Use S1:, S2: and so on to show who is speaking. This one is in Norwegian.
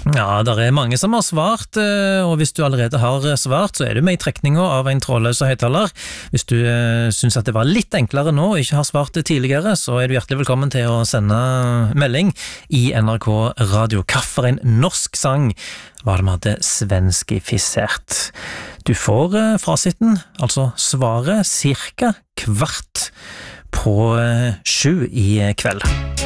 S1: Ja, det mange som har svart, og hvis du allerede har svart, så du med i trekninga av en trådløs høyttaler. Hvis du synes at det var litt enklere nå, og ikke har svart det tidligere, så du hjertelig velkommen til å sende melding i NRK Radio. Hva for en norsk sang var det vi hadde svenskifisert? Du får fasiten, altså svaret, cirka 7:15 i kveld.